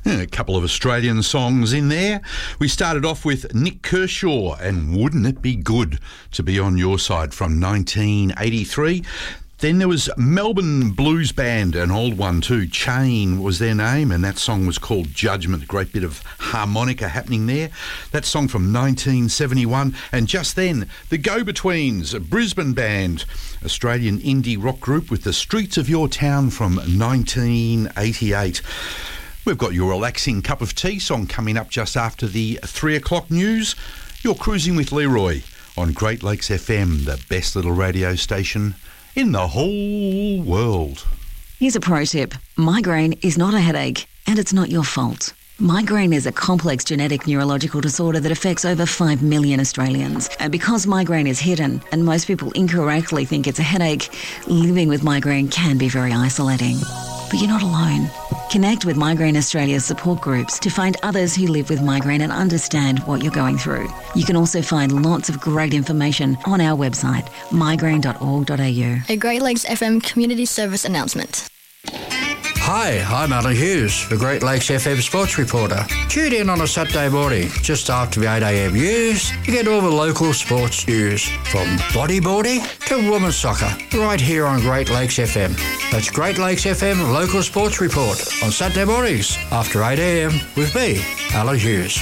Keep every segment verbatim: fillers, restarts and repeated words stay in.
A couple of Australian songs in there. We started off with Nick Kershaw and Wouldn't It Be Good to Be On Your Side from nineteen eighty-three. Then there was Melbourne Blues Band, an old one too. Chain was their name, and that song was called Judgment. A great bit of harmonica happening there. That song from nineteen seventy-one. And just then, the Go-Betweens, a Brisbane band, Australian indie rock group with The Streets of Your Town from nineteen eighty-eight. We've got your relaxing cup of tea song coming up just after the three o'clock news. You're cruising with Leroy on Great Lakes F M, the best little radio station in the whole world. Here's a pro tip. Migraine is not a headache, and it's not your fault. Migraine is a complex genetic neurological disorder that affects over five million Australians. And because migraine is hidden, and most people incorrectly think it's a headache, living with migraine can be very isolating. But you're not alone. Connect with Migraine Australia's support groups to find others who live with migraine and understand what you're going through. You can also find lots of great information on our website, migraine dot org dot a u. A Great Lakes F M community service announcement. Hi, I'm Alan Hughes, the Great Lakes F M sports reporter. Tune in on a Saturday morning, just after the eight a m news, to get all the local sports news, from bodyboarding to women's soccer, right here on Great Lakes F M. That's Great Lakes F M Local Sports Report on Saturday mornings after eight a m with me, Alan Hughes.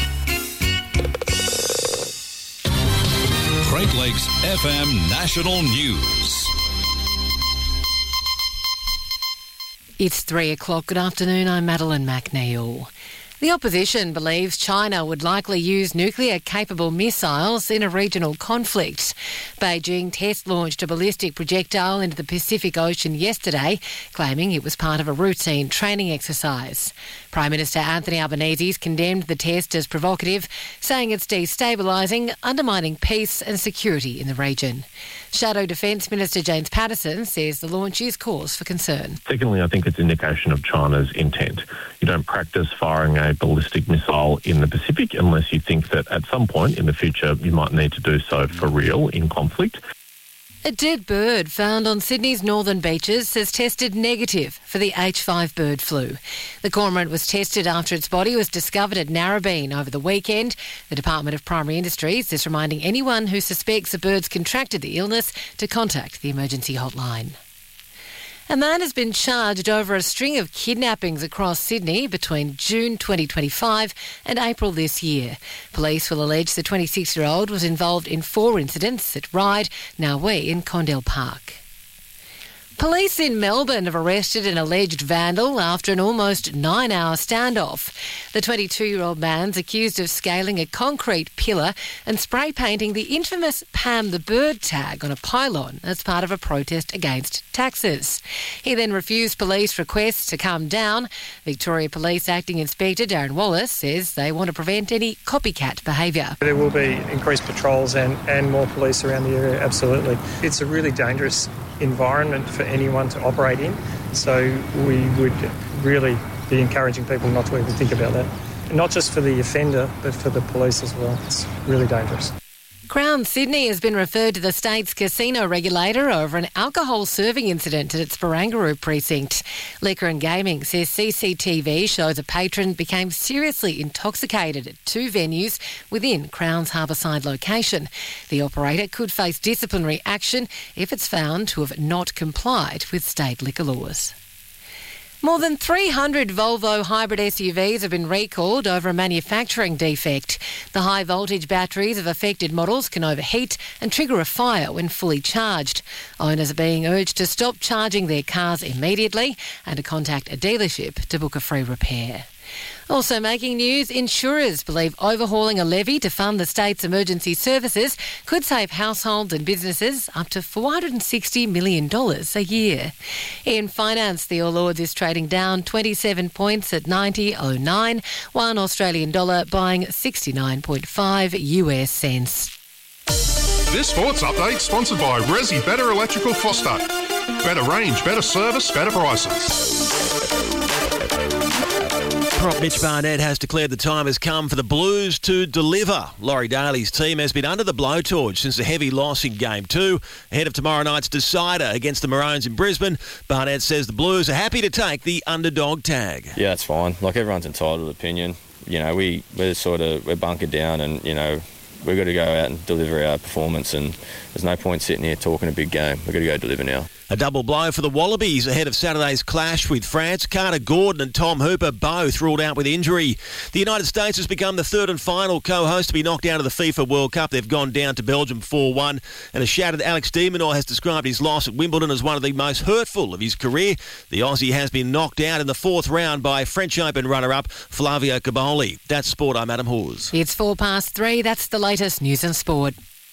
Great Lakes F M National News. It's three o'clock. Good afternoon. I'm Madeline McNeil. The opposition believes China would likely use nuclear-capable missiles in a regional conflict. Beijing test-launched a ballistic projectile into the Pacific Ocean yesterday, claiming it was part of a routine training exercise. Prime Minister Anthony Albanese condemned the test as provocative, saying it's destabilising, undermining peace and security in the region. Shadow Defence Minister James Patterson says the launch is cause for concern. Secondly, I think it's an indication of China's intent. You don't practice firing a ballistic missile in the Pacific unless you think that at some point in the future you might need to do so for real in conflict. A dead bird found on Sydney's northern beaches has tested negative for the H five bird flu. The cormorant was tested after its body was discovered at Narrabeen over the weekend. The Department of Primary Industries is reminding anyone who suspects the birds contracted the illness to contact the emergency hotline. A man has been charged over a string of kidnappings across Sydney between June twenty twenty-five and April this year. Police will allege the twenty-six-year-old was involved in four incidents at Ryde, Narwee and Condell Park. Police in Melbourne have arrested an alleged vandal after an almost nine-hour standoff. The twenty-two-year-old man's accused of scaling a concrete pillar and spray painting the infamous Pam the Bird tag on a pylon as part of a protest against taxes. He then refused police requests to come down. Victoria Police Acting Inspector Darren Wallace says they want to prevent any copycat behaviour. There will be increased patrols and, and more police around the area, absolutely. It's a really dangerous environment for anyone to operate in, so we would really be encouraging people not to even think about that. Not just for the offender, but for the police as well. It's really dangerous. Crown Sydney has been referred to the state's casino regulator over an alcohol serving incident at its Barangaroo precinct. Liquor and Gaming says C C T V shows a patron became seriously intoxicated at two venues within Crown's Harbourside location. The operator could face disciplinary action if it's found to have not complied with state liquor laws. More than three hundred Volvo hybrid S U Vs have been recalled over a manufacturing defect. The high-voltage batteries of affected models can overheat and trigger a fire when fully charged. Owners are being urged to stop charging their cars immediately and to contact a dealership to book a free repair. Also making news, insurers believe overhauling a levy to fund the state's emergency services could save households and businesses up to four hundred sixty million dollars a year. In finance, the All Ords is trading down twenty-seven points at ninety oh nine, one Australian dollar buying sixty-nine point five U S cents. This sports update sponsored by Resi Better Electrical Foster. Better range, better service, better prices. Prop Mitch Barnett has declared the time has come for the Blues to deliver. Laurie Daly's team has been under the blowtorch since a heavy loss in Game two. Ahead of tomorrow night's decider against the Maroons in Brisbane, Barnett says the Blues are happy to take the underdog tag. Yeah, it's fine. Like, everyone's entitled to opinion. You know, we, we're sort of, we're bunkered down and, you know, we've got to go out and deliver our performance, and there's no point sitting here talking a big game. We've got to go deliver now. A double blow for the Wallabies ahead of Saturday's clash with France. Carter Gordon and Tom Hooper both ruled out with injury. The United States has become the third and final co-host to be knocked out of the FIFA World Cup. They've gone down to Belgium four one, and a shattered Alex de Minaur has described his loss at Wimbledon as one of the most hurtful of his career. The Aussie has been knocked out in the fourth round by French Open runner-up Flavio Caboli. That's sport. I'm Adam Hawes. It's four past three. That's the latest news and sport.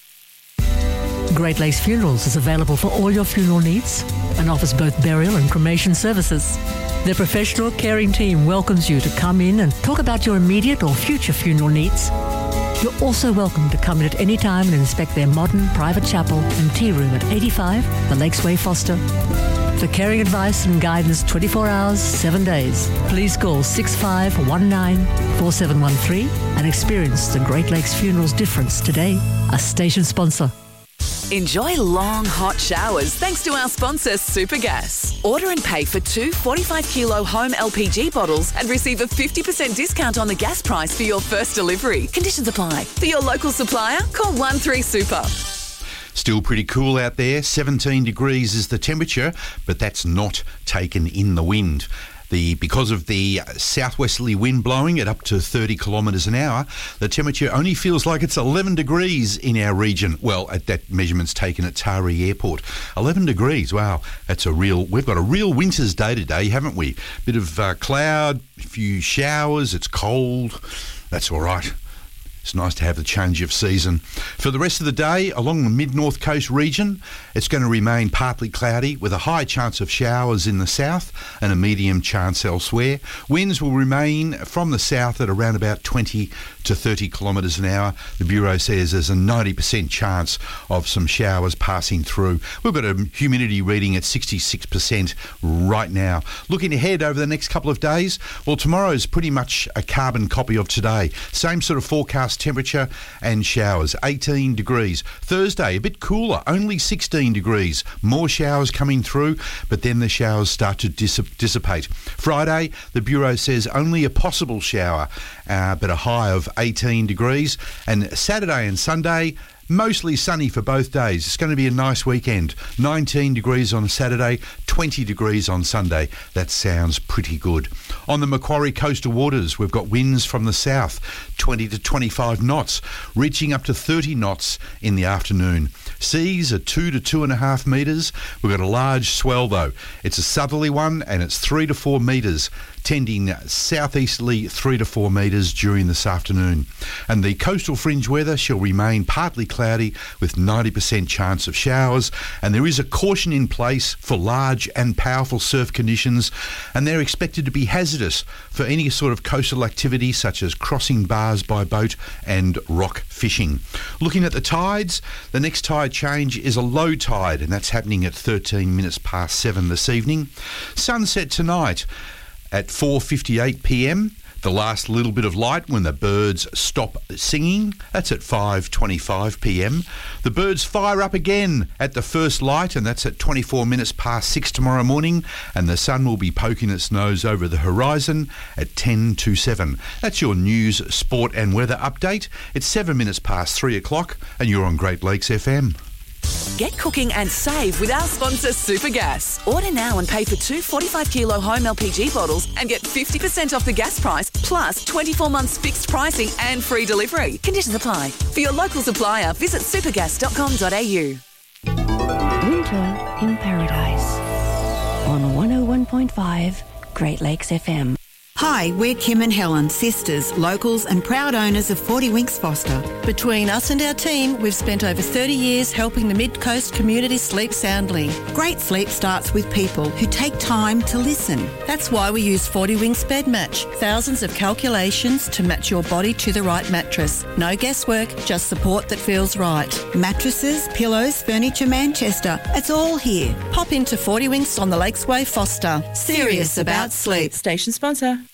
Great Lakes Funerals is available for all your funeral needs and offers both burial and cremation services. Their professional, caring team welcomes you to come in and talk about your immediate or future funeral needs. You're also welcome to come in at any time and inspect their modern private chapel and tea room at eighty-five The Lakes Way, Foster. For caring advice and guidance twenty-four hours, seven days, please call six five one nine four seven one three and experience the Great Lakes Funerals difference today. A station sponsor. Enjoy long, hot showers thanks to our sponsor, Supergas. Order and pay for two forty-five kilo home L P G bottles and receive a fifty percent discount on the gas price for your first delivery. Conditions apply. For your local supplier, call one three super. Still pretty cool out there. seventeen degrees is the temperature, but that's not taken in the wind. The because of the southwesterly wind blowing at up to thirty kilometres an hour, the temperature only feels like it's eleven degrees in our region. Well, at that measurement's taken at Taree Airport. eleven degrees, wow, that's a real, we've got a real winter's day today, haven't we? Bit of uh, cloud, a few showers, it's cold, that's all right. It's nice to have the change of season. For the rest of the day, along the mid-north coast region, it's going to remain partly cloudy with a high chance of showers in the south and a medium chance elsewhere. Winds will remain from the south at around about twenty to thirty kilometres an hour. The Bureau says there's a ninety percent chance of some showers passing through. We've got a humidity reading at sixty-six percent right now. Looking ahead over the next couple of days, well, tomorrow's pretty much a carbon copy of today. Same sort of forecast temperature and showers, eighteen degrees. Thursday, a bit cooler, only sixteen degrees. More showers coming through, but then the showers start to dissip- dissipate. Friday, the Bureau says only a possible shower, uh, but a high of eighteen degrees. And Saturday and Sunday, mostly sunny for both days. It's going to be a nice weekend. nineteen degrees on Saturday, twenty degrees on Sunday. That sounds pretty good. On the Macquarie coastal waters, we've got winds from the south, twenty to twenty-five knots, reaching up to thirty knots in the afternoon. Seas are two to two and a half metres. We've got a large swell though. It's a southerly one and it's three to four metres, tending southeasterly three to four metres during this afternoon. And the coastal fringe weather shall remain partly cloudy with ninety percent chance of showers, and there is a caution in place for large and powerful surf conditions, and they're expected to be hazardous for any sort of coastal activity such as crossing bars by boat and rock fishing. Looking at the tides, the next tide change is a low tide, and that's happening at thirteen minutes past seven this evening. Sunset tonight at four fifty-eight p m. The last little bit of light when the birds stop singing, that's at five twenty-five p m. The birds fire up again at the first light, and that's at twenty-four minutes past six tomorrow morning, and the sun will be poking its nose over the horizon at ten to seven. That's your news, sport and weather update. It's seven minutes past three o'clock, and you're on Great Lakes F M. Get cooking and save with our sponsor, Supergas. Order now and pay for two forty-five kilo home L P G bottles and get fifty percent off the gas price, plus twenty-four months fixed pricing and free delivery. Conditions apply. For your local supplier, visit supergas dot com dot a u. Winter in Paradise on one oh one point five Great Lakes F M. Hi, we're Kim and Helen, sisters, locals and proud owners of forty Winks Foster. Between us and our team, we've spent over thirty years helping the Mid-Coast community sleep soundly. Great sleep starts with people who take time to listen. That's why we use forty Winks Bed Match. Thousands of calculations to match your body to the right mattress. No guesswork, just support that feels right. Mattresses, pillows, furniture, Manchester. It's all here. Pop into forty Winks on the Lakesway, Foster. Serious about sleep. Station sponsor.